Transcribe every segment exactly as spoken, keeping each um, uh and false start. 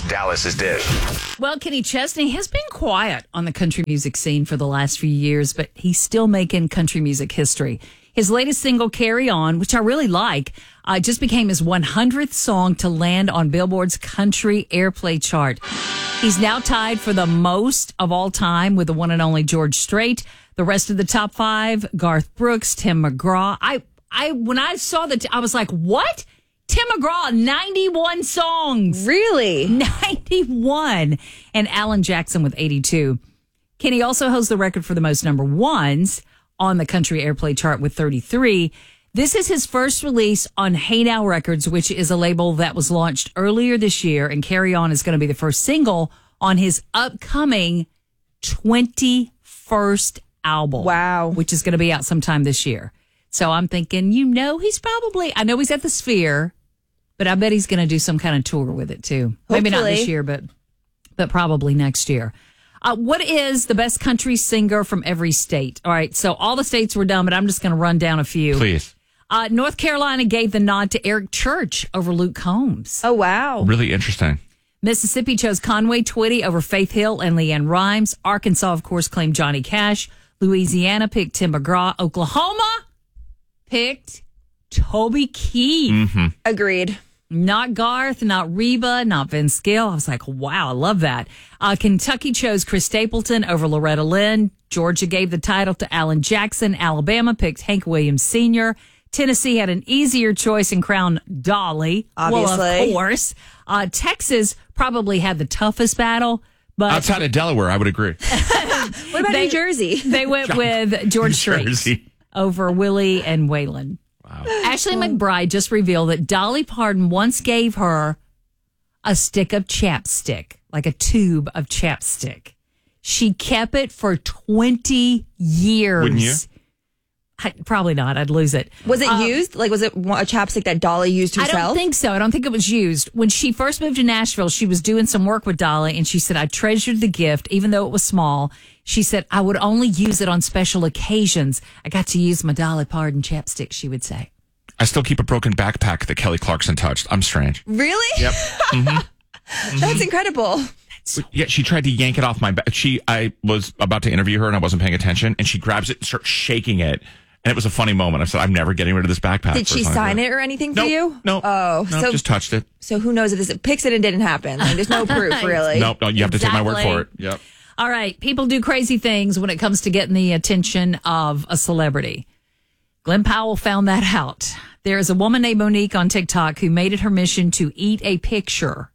Dallas's Dish. Well, Kenny Chesney has been quiet on the country music scene for the last few years, but he's still making country music history. His latest single, Carry On, which I really like, uh, just became his one hundredth song to land on Billboard's country airplay chart. He's now tied for the most of all time with the one and only George Strait. The rest of the top five, Garth Brooks, Tim McGraw. I, I, when I saw that, I was like, what? Tim McGraw, ninety-one songs. Really? ninety-one. And Alan Jackson with eighty-two. Kenny also holds the record for the most number ones on the country airplay chart with thirty-three. This is his first release on Hey Now Records, which is a label that was launched earlier this year. And Carry On is going to be the first single on his upcoming twenty-first album. Wow. Which is going to be out sometime this year. So I'm thinking, you know, he's probably, I know he's at the Sphere, but I bet he's going to do some kind of tour with it too. Hopefully. Maybe not this year, but but probably next year. Uh, what is the best country singer from every state? All right, so all the states were done, but I'm just going to run down a few. Please. Uh, North Carolina gave the nod to Eric Church over Luke Combs. Oh, wow. Really interesting. Mississippi chose Conway Twitty over Faith Hill and Leanne Rimes. Arkansas, of course, claimed Johnny Cash. Louisiana picked Tim McGraw. Oklahoma picked Toby Keith. Mm-hmm. Agreed. Not Garth, not Reba, not Vince Gill. I was like, wow, I love that. Uh, Kentucky chose Chris Stapleton over Loretta Lynn. Georgia gave the title to Alan Jackson. Alabama picked Hank Williams Senior Tennessee had an easier choice and crowned Dolly. Obviously. Well, of course. Uh, Texas probably had the toughest battle. But outside of Delaware, I would agree. What about they, New Jersey? They went John, with George Strait Jersey. over Willie and Waylon. Wow. Ashley McBride just revealed that Dolly Parton once gave her a stick of chapstick, like a tube of chapstick. She kept it for twenty years. Wouldn't you? I, probably not. I'd lose it. Was it Um, used? Like, was it a chapstick that Dolly used herself? I don't think so. I don't think it was used. When she first moved to Nashville, she was doing some work with Dolly, and she said, I treasured the gift, even though it was small. She said, I would only use it on special occasions. I got to use my Dolly Parton chapstick, she would say. I still keep a broken backpack that Kelly Clarkson touched. I'm strange. Really? Yep. Mm-hmm. That's incredible. Yeah, she tried to yank it off my back. She, I was about to interview her and I wasn't paying attention, and she grabs it and starts shaking it. And it was a funny moment. I said, I'm never getting rid of this backpack. Did she sign it or anything for nope, you? No. Oh, no, so just touched it. So who knows if this picks it and didn't happen? Like, there's no proof, really. Nope, no, you have to take my word Exactly. for it. Yep. All right. People do crazy things when it comes to getting the attention of a celebrity. Glenn Powell found that out. There is a woman named Monique on TikTok who made it her mission to eat a picture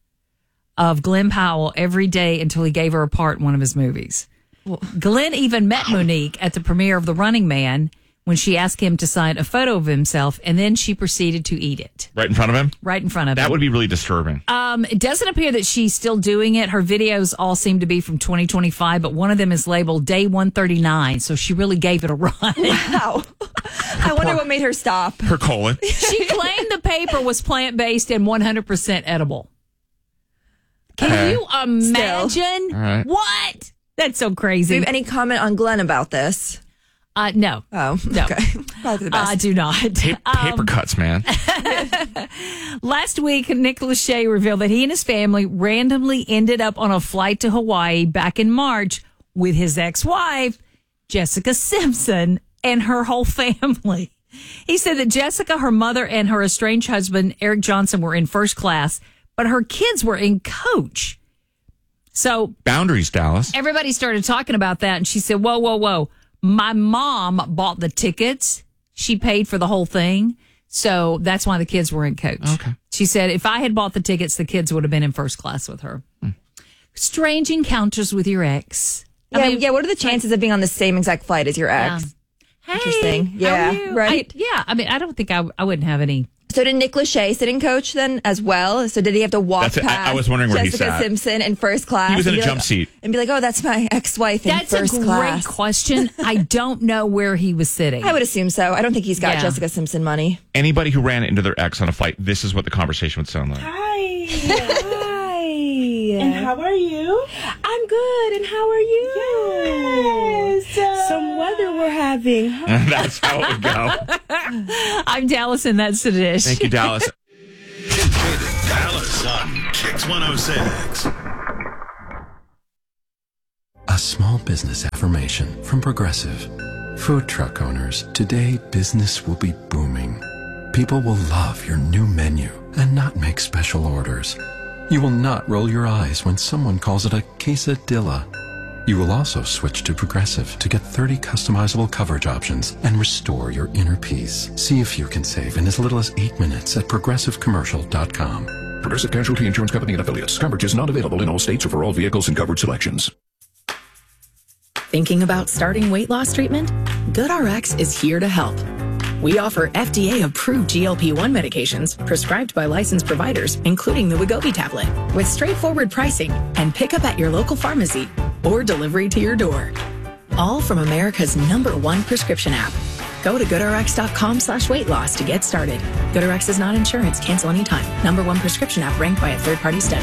of Glenn Powell every day until he gave her a part in one of his movies. Glenn even met Monique at the premiere of The Running Man when she asked him to sign a photo of himself, and then she proceeded to eat it. Right in front of him? Right in front of him. That would be really disturbing. Um, it doesn't appear that she's still doing it. Her videos all seem to be from twenty twenty-five, but one of them is labeled Day one thirty-nine, so she really gave it a run. Wow. I wonder what made her stop. Her colon. She claimed the paper was plant-based and one hundred percent edible. Can Okay. you imagine? All right. What? That's so Do crazy. you have any comment on Glenn about this? Uh, no. Oh, No. okay. Probably the best. I do not. Pa- paper Um, cuts, man. Last week, Nick Lachey revealed that he and his family randomly ended up on a flight to Hawaii back in March with his ex-wife, Jessica Simpson, and her whole family. He said that Jessica, her mother, and her estranged husband, Eric Johnson, were in first class, but her kids were in coach. So Boundaries, Dallas. everybody started talking about that, and she said, whoa, whoa, whoa. My mom bought the tickets. She paid for the whole thing. So that's why the kids were in coach. Okay. She said, if I had bought the tickets, the kids would have been in first class with her. Hmm. Strange encounters with your ex. yeah, I mean, yeah. What are the chances of being on the same exact flight as your ex? Hey, Interesting. how Yeah, are you? right? I- yeah, I mean, I don't think I, I wouldn't have any. So did Nick Lachey sit in coach then as well? So did he have to walk That's it. I- past I was wondering where he Jessica sat. Simpson in first class? He was in and a be jump like, seat. And be like, oh, that's my ex-wife in That's a first great class. question. I don't know where he was sitting. I would assume so. I don't think he's got Yeah. Jessica Simpson money. Anybody who ran into their ex on a flight, this is what the conversation would sound like. Hi. Hi. And how are you? I'm good. And how are you? Yes. Uh, Some weather we're having. Huh? That's how it would go. I'm Dallas, and that's the dish. Thank you, Dallas. Dallas on Kicks one oh six. A small business affirmation from Progressive. Food truck owners, today business will be booming. People will love your new menu and not make special orders. You will not roll your eyes when someone calls it a quesadilla. You will also switch to Progressive to get thirty customizable coverage options and restore your inner peace. See if you can save in as little as eight minutes at progressive commercial dot com. Progressive Casualty Insurance Company and Affiliates. Coverage is not available in all states or for all vehicles and covered selections. Thinking about starting weight loss treatment? GoodRx is here to help. We offer F D A-approved G L P one medications prescribed by licensed providers, including the Wegovy tablet, with straightforward pricing and pickup at your local pharmacy or delivery to your door. All from America's number one prescription app. Go to goodrx.com slash weight loss to get started. GoodRx is not insurance. Cancel anytime. Number one prescription app ranked by a third-party study.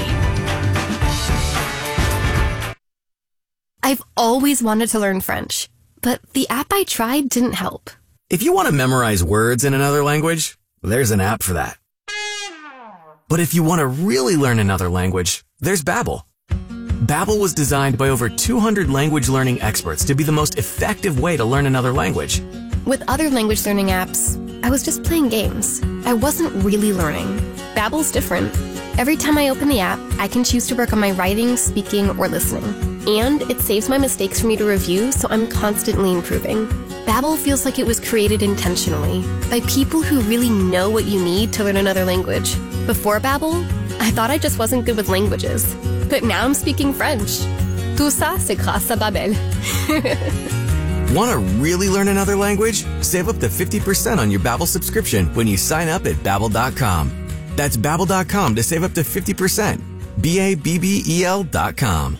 I've always wanted to learn French, but the app I tried didn't help. If you want to memorize words in another language, there's an app for that. But if you want to really learn another language, there's Babbel. Babbel was designed by over two hundred language learning experts to be the most effective way to learn another language. With other language learning apps, I was just playing games. I wasn't really learning. Babbel's different. Every time I open the app, I can choose to work on my writing, speaking, or listening. And it saves my mistakes for me to review, so I'm constantly improving. Babbel feels like it was created intentionally by people who really know what you need to learn another language. Before Babbel, I thought I just wasn't good with languages. But now I'm speaking French. Tout ça, c'est grâce à Babbel. Want to really learn another language? Save up to fifty percent on your Babbel subscription when you sign up at babbel dot com. That's babbel dot com to save up to fifty percent. B A B B E L dot com.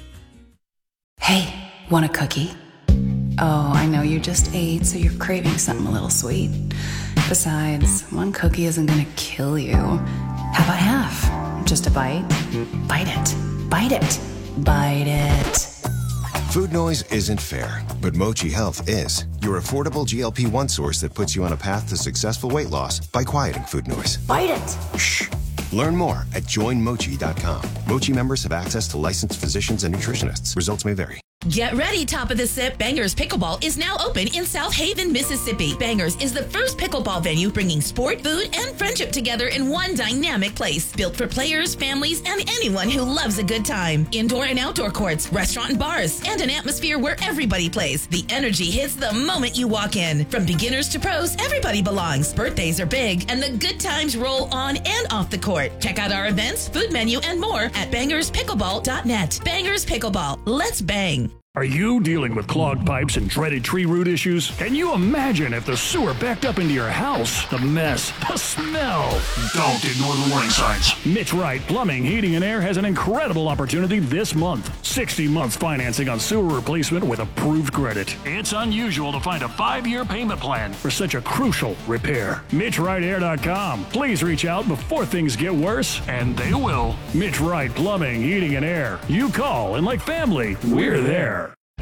Hey, want a cookie? Oh, I know you just ate, so you're craving something a little sweet. Besides, one cookie isn't gonna kill you. How about half? Just a bite? Bite it. Bite it. Bite it. Food noise isn't fair, but Mochi Health is. Your affordable G L P one source that puts you on a path to successful weight loss by quieting food noise. Bite it. Shh. Learn more at join mochi dot com. Mochi members have access to licensed physicians and nutritionists. Results may vary. Get ready, Top of the Sip. Bangers Pickleball is now open in South Haven, Mississippi. Bangers is the first pickleball venue bringing sport, food, and friendship together in one dynamic place. Built for players, families, and anyone who loves a good time. Indoor and outdoor courts, restaurant and bars, and an atmosphere where everybody plays. The energy hits the moment you walk in. From beginners to pros, everybody belongs. Birthdays are big, and the good times roll on and off the court. Check out our events, food menu, and more at bangers pickleball dot net. Bangers Pickleball. Let's bang. Are you dealing with clogged pipes and dreaded tree root issues? Can you imagine if the sewer backed up into your house? The mess, the smell. Don't ignore the warning signs. Mitch Wright Plumbing, Heating, and Air has an incredible opportunity this month. sixty months financing on sewer replacement with approved credit. It's unusual to find a five-year payment plan for such a crucial repair. Mitch Wright Air dot com. Please reach out before things get worse, and they will. Mitch Wright Plumbing, Heating, and Air. You call, and like family, we're there.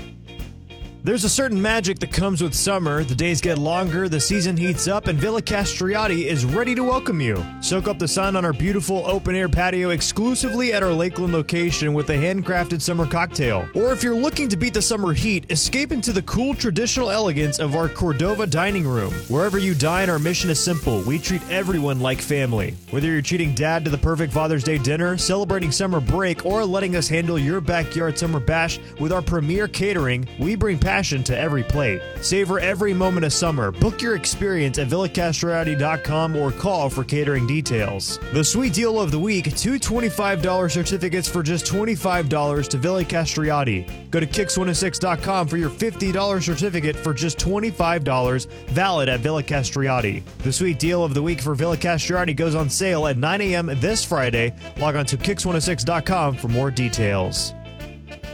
There's a certain magic that comes with summer. The days get longer, the season heats up, and Villa Castriati is ready to welcome you. Soak up the sun on our beautiful open-air patio exclusively at our Lakeland location with a handcrafted summer cocktail. Or if you're looking to beat the summer heat, escape into the cool traditional elegance of our Cordova dining room. Wherever you dine, our mission is simple. We treat everyone like family. Whether you're treating dad to the perfect Father's Day dinner, celebrating summer break, or letting us handle your backyard summer bash with our premier catering, we bring passion to every plate. Savor every moment of summer. Book your experience at villa castriati dot com or call for catering details. The sweet deal of the week, two twenty-five dollars certificates for just twenty-five dollars to Villa Castriati. Go to kicks one oh six dot com for your fifty dollars certificate for just twenty-five dollars, valid at Villa Castriati. The sweet deal of the week for Villa Castriati goes on sale at nine a.m. this Friday. Log on to kicks one oh six dot com for more details.